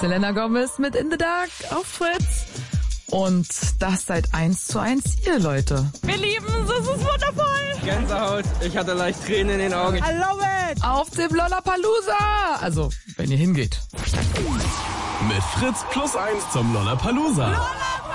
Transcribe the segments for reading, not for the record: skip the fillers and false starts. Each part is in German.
Selena Gomez mit In the Dark auf Fritz. Und das seid 1:1 ihr, Leute. Wir lieben es, es ist wundervoll. Gänsehaut, ich hatte leicht Tränen in den Augen. I love it. Auf dem Lollapalooza. Also, wenn ihr hingeht. Mit Fritz +1 zum Lollapalooza.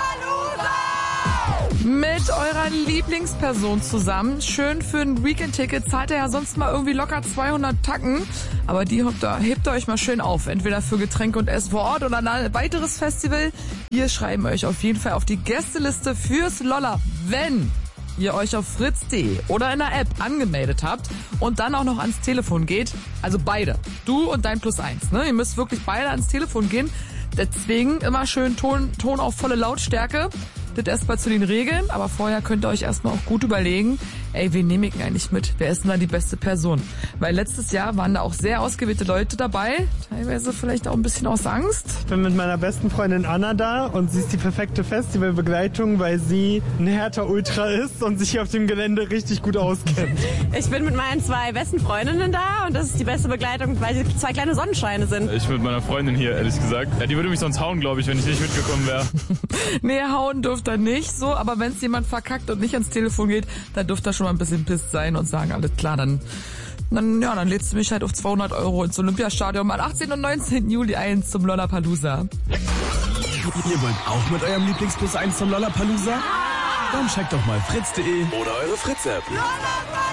Mit eurer Lieblingsperson zusammen. Schön für ein Weekend-Ticket. Zahlt ihr ja sonst mal irgendwie locker 200 Tacken. Aber die hebt ihr euch mal schön auf. Entweder für Getränke und Essen vor Ort oder ein weiteres Festival. Wir schreiben euch auf jeden Fall auf die Gästeliste fürs Lolla, wenn ihr euch auf fritz.de oder in der App angemeldet habt und dann auch noch ans Telefon geht. Also beide. Du und dein +1. Ne? Ihr müsst wirklich beide ans Telefon gehen. Deswegen immer schön Ton auf volle Lautstärke. Das erstmal zu den Regeln, aber vorher könnt ihr euch erstmal auch gut überlegen, wen nehme ich denn eigentlich mit? Wer ist denn da die beste Person? Weil letztes Jahr waren da auch sehr ausgewählte Leute dabei, teilweise vielleicht auch ein bisschen aus Angst. Ich bin mit meiner besten Freundin Anna da und sie ist die perfekte Festivalbegleitung, weil sie ein Hertha-Ultra ist und sich hier auf dem Gelände richtig gut auskennt. Ich bin mit meinen 2 besten Freundinnen da und das ist die beste Begleitung, weil sie 2 kleine Sonnenscheine sind. Ich mit meiner Freundin hier, ehrlich gesagt. Ja, die würde mich sonst hauen, glaube ich, wenn ich nicht mitgekommen wäre. Nee, hauen dürft ihr nicht so, aber wenn es jemand verkackt und nicht ans Telefon geht, dann dürft ihr schon mal ein bisschen pisst sein und sagen, alles klar, dann lädst du mich halt auf 200 € ins Olympiastadion am 18. und 19. Juli ein zum Lollapalooza. Ihr wollt auch mit eurem Lieblings +1 zum Lollapalooza? Dann checkt doch mal fritz.de oder eure Fritz-App.